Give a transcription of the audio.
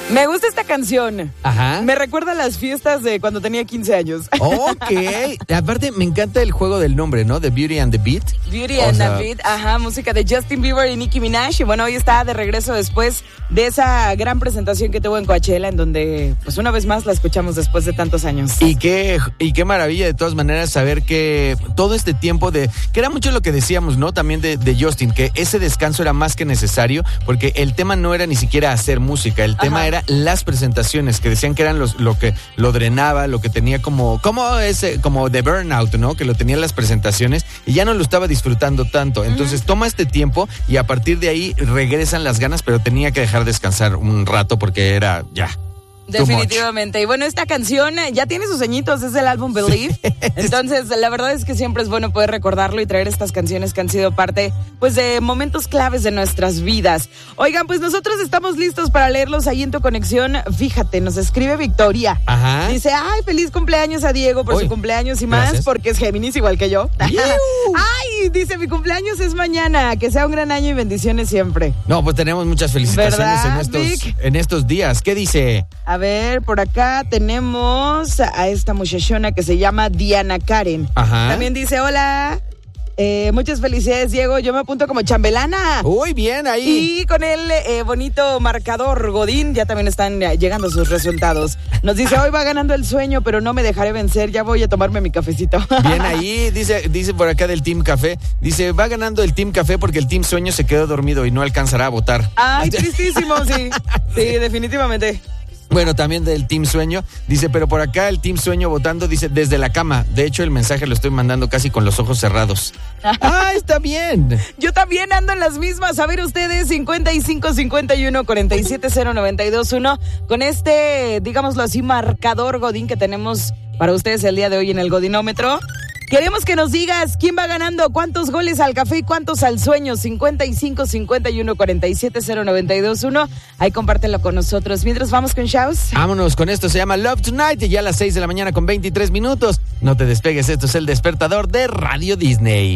Me gusta esta canción. Ajá. Me recuerda a las fiestas de cuando tenía 15 años. Ok. Aparte, me encanta el juego del nombre, ¿no? The Beauty and the Beat. Beauty and the Beat, ajá, música de Justin Bieber y Nicki Minaj. Y bueno, hoy está de regreso después de esa gran presentación que tuvo en Coachella, en donde, pues una vez más, la escuchamos después de tantos años. Y qué maravilla, de todas maneras, saber que todo este tiempo que era mucho lo que decíamos, ¿no? También de Justin, que ese descanso era más que necesario, porque el tema no era ni siquiera hacer música, el tema era las presentaciones, que decían que eran lo que lo drenaba, lo que tenía como de burnout, ¿no? Que lo tenía en las presentaciones y ya no lo estaba disfrutando tanto. Entonces toma este tiempo y a partir de ahí regresan las ganas, pero tenía que dejar descansar un rato porque era ya. Definitivamente. Y bueno, esta canción ya tiene sus añitos, es el álbum Believe. Entonces, la verdad es que siempre es bueno poder recordarlo y traer estas canciones que han sido parte, pues, de momentos claves de nuestras vidas. Oigan, pues nosotros estamos listos para leerlos ahí en Tu Conexión. Fíjate, nos escribe Victoria. Ajá. Dice, ay, feliz cumpleaños a Diego por su cumpleaños y más, porque es Géminis igual que yo. Ay, dice, mi cumpleaños es mañana, que sea un gran año y bendiciones siempre. No, pues tenemos muchas felicitaciones en estos días. ¿Qué dice? A ver, por acá tenemos a esta muchachona que se llama Diana Karen. Ajá. También dice, hola, muchas felicidades, Diego, yo me apunto como chambelana. Uy, bien ahí. Y con el bonito marcador Godín ya también están llegando sus resultados. Nos dice, hoy va ganando el sueño, pero no me dejaré vencer, ya voy a tomarme mi cafecito. Bien ahí, dice por acá del Team Café, dice, va ganando el Team Café porque el Team Sueño se quedó dormido y no alcanzará a votar. Ay, tristísimo, sí. Sí, definitivamente. Bueno, también del Team Sueño, dice, pero por acá el Team Sueño votando, dice, desde la cama. De hecho, el mensaje lo estoy mandando casi con los ojos cerrados. ¡Ah, está bien! Yo también ando en las mismas. A ver ustedes, 5551-470921, con este, digámoslo así, marcador Godín que tenemos para ustedes el día de hoy en el Godinómetro. Queremos que nos digas quién va ganando, cuántos goles al café y cuántos al sueño. 5551-470921. Ahí compártelo con nosotros. Mientras vamos con shows. Vámonos con esto, se llama Love Tonight y ya a las 6 de la mañana con 23 minutos. No te despegues, esto es El Despertador de Radio Disney.